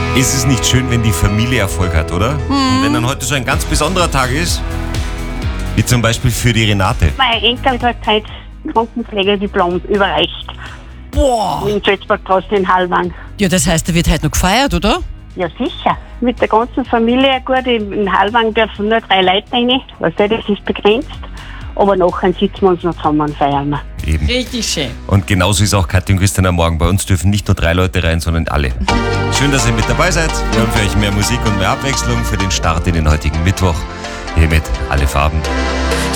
Ist es nicht schön, wenn die Familie Erfolg hat, oder? Und wenn dann heute so ein ganz besonderer Tag ist, wie zum Beispiel für die Renate. Mein Enkel hat heute Krankenpflegediplom überreicht. Boah! In Salzburgstraße in Hallwang. Ja, das heißt, da wird heute noch gefeiert, oder? Ja, sicher. Mit der ganzen Familie. Gut, in Hallwang dürfen nur 3 Leute rein. Weißt du, das ist begrenzt. Aber nachher sitzen wir uns noch zusammen und feiern wir. Eben. Richtig schön. Und genauso ist auch Katja und Christian am Morgen. Bei uns dürfen nicht nur 3 Leute rein, sondern alle. Schön, dass ihr mit dabei seid. Wir haben für euch mehr Musik und mehr Abwechslung für den Start in den heutigen Mittwoch. Hiermit alle Farben.